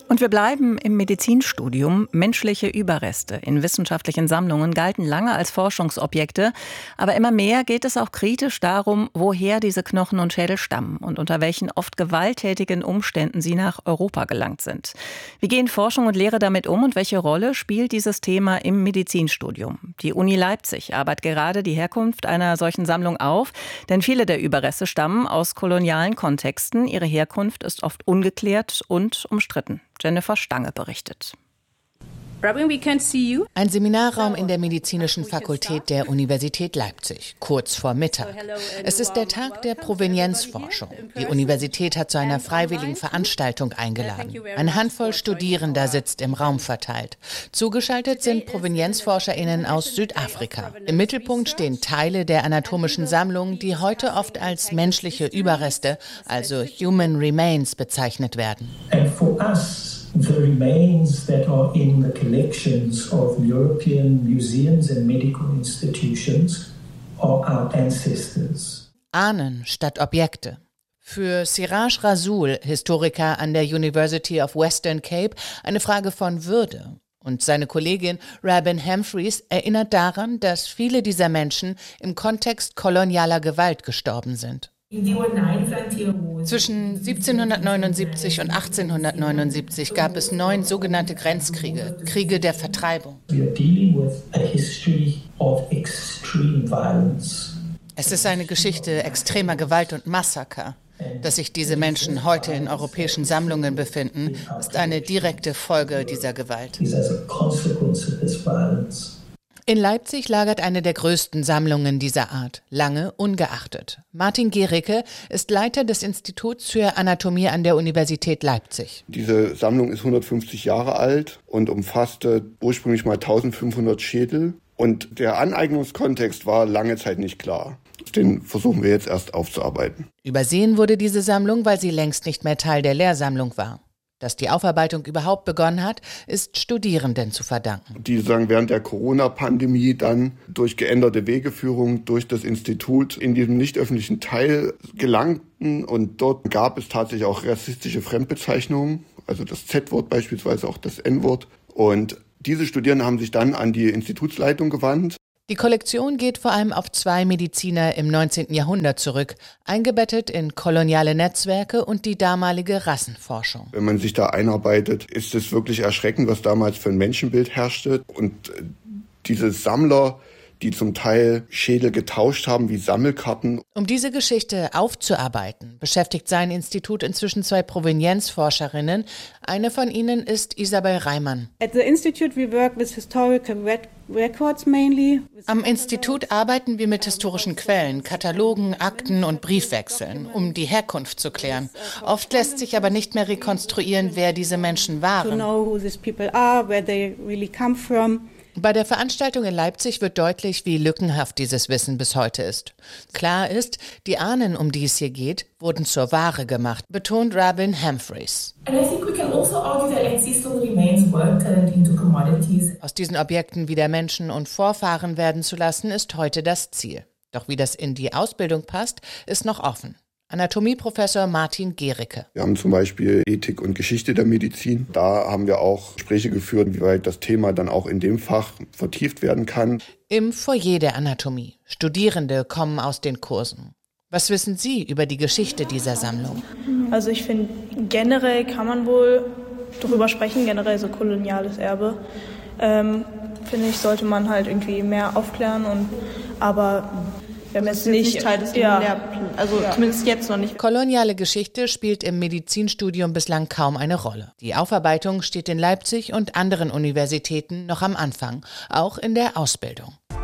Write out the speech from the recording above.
Und wir bleiben im Medizinstudium. Menschliche Überreste in wissenschaftlichen Sammlungen galten lange als Forschungsobjekte. Aber immer mehr geht es auch kritisch darum, woher diese Knochen und Schädel stammen und unter welchen oft gewalttätigen Umständen sie nach Europa gelangt sind. Wie gehen Forschung und Lehre damit um und welche Rolle spielt dieses Thema im Medizinstudium? Die Uni Leipzig arbeitet gerade die Herkunft einer solchen Sammlung auf, denn viele der Überreste stammen aus kolonialen Kontexten. Ihre Herkunft ist oft ungeklärt und umstritten. Jennifer Stange berichtet. Ein Seminarraum in der Medizinischen Fakultät der Universität Leipzig, kurz vor Mittag. Es ist der Tag der Provenienzforschung. Die Universität hat zu einer freiwilligen Veranstaltung eingeladen. Eine Handvoll Studierender sitzt im Raum verteilt. Zugeschaltet sind ProvenienzforscherInnen aus Südafrika. Im Mittelpunkt stehen Teile der anatomischen Sammlung, die heute oft als menschliche Überreste, also Human Remains, bezeichnet werden. The remains that are in the collections of European museums and medical institutions are our ancestors. Ahnen statt Objekte. Für Siraj Rasool, Historiker an der University of Western Cape, eine Frage von Würde. Und seine Kollegin Robin Humphreys erinnert daran, dass viele dieser Menschen im Kontext kolonialer Gewalt gestorben sind. Zwischen 1779 und 1879 gab es 9 sogenannte Grenzkriege, Kriege der Vertreibung. Es ist eine Geschichte extremer Gewalt und Massaker. Dass sich diese Menschen heute in europäischen Sammlungen befinden, ist eine direkte Folge dieser Gewalt. In Leipzig lagert eine der größten Sammlungen dieser Art, lange ungeachtet. Martin Gericke ist Leiter des Instituts für Anatomie an der Universität Leipzig. Diese Sammlung ist 150 Jahre alt und umfasste ursprünglich mal 1500 Schädel. Und der Aneignungskontext war lange Zeit nicht klar. Den versuchen wir jetzt erst aufzuarbeiten. Übersehen wurde diese Sammlung, weil sie längst nicht mehr Teil der Lehrsammlung war. Dass die Aufarbeitung überhaupt begonnen hat, ist Studierenden zu verdanken. Die während der Corona-Pandemie dann durch geänderte Wegeführung durch das Institut in diesem nicht öffentlichen Teil gelangten. Und dort gab es tatsächlich auch rassistische Fremdbezeichnungen, also das Z-Wort beispielsweise, auch das N-Wort. Und diese Studierenden haben sich dann an die Institutsleitung gewandt. Die Kollektion geht vor allem auf 2 Mediziner im 19. Jahrhundert zurück, eingebettet in koloniale Netzwerke und die damalige Rassenforschung. Wenn man sich da einarbeitet, ist es wirklich erschreckend, was damals für ein Menschenbild herrschte. Und diese Sammler, die zum Teil Schädel getauscht haben wie Sammelkarten. Um diese Geschichte aufzuarbeiten, beschäftigt sein Institut inzwischen 2 Provenienzforscherinnen. Eine von ihnen ist Isabel Reimann. Am Institut arbeiten wir mit historischen Quellen, Katalogen, Akten und Briefwechseln, um die Herkunft zu klären. Oft lässt sich aber nicht mehr rekonstruieren, wer diese Menschen waren. Bei der Veranstaltung in Leipzig wird deutlich, wie lückenhaft dieses Wissen bis heute ist. Klar ist, die Ahnen, um die es hier geht, wurden zur Ware gemacht, betont Robin Humphreys. Aus diesen Objekten wieder Menschen und Vorfahren werden zu lassen, ist heute das Ziel. Doch wie das in die Ausbildung passt, ist noch offen. Anatomieprofessor Martin Gericke. Wir haben zum Beispiel Ethik und Geschichte der Medizin. Da haben wir auch Gespräche geführt, wie weit das Thema dann auch in dem Fach vertieft werden kann. Im Foyer der Anatomie. Studierende kommen aus den Kursen. Was wissen Sie über die Geschichte dieser Sammlung? Also ich finde, generell kann man wohl darüber sprechen, generell so koloniales Erbe. Finde ich, sollte man halt irgendwie mehr aufklären. Aber wir haben jetzt nicht Teil des Lehrplans, zumindest jetzt noch nicht. Koloniale Geschichte spielt im Medizinstudium bislang kaum eine Rolle. Die Aufarbeitung steht in Leipzig und anderen Universitäten noch am Anfang, auch in der Ausbildung.